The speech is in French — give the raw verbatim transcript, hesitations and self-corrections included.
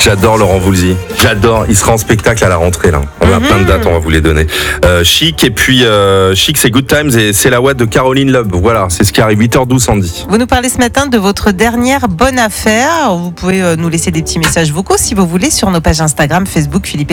J'adore Laurent Voulzy. J'adore. Il sera en spectacle à la rentrée là. On a Mhm. plein de dates, on va vous les donner. Euh, Chic et puis euh, Chic, c'est Good Times et c'est la Watt de Caroline Loeb. Voilà, c'est ce qui arrive huit heures douze Sandy. Vous nous parlez ce matin de votre dernière bonne affaire. Vous pouvez euh, nous laisser des petits messages vocaux si vous voulez sur nos pages Instagram, Facebook, Philippe